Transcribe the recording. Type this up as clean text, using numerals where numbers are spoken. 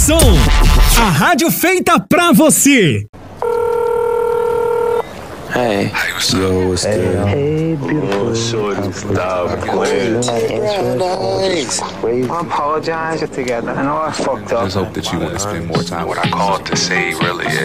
som. A rádio feita pra você. Hey. Hey, what's up? Yo, what's good? Hey, beautiful. Shorty, stop. I apologize together. I know I fucked up. I just hope that you want to spend more time. What I called to say really